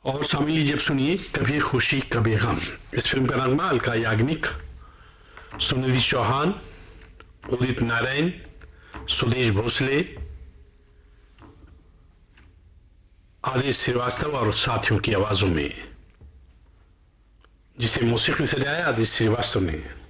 और शामिल लीजिए, सुनिए कभी खुशी कभी गम। इस फिल्म का नाम अलका याग्निक, सुनिधि चौहान, उदित नारायण, सुदेश भोसले, आदेश श्रीवास्तव और साथियों की आवाजों में, जिसे मौसीकी सजाया आदेश श्रीवास्तव ने।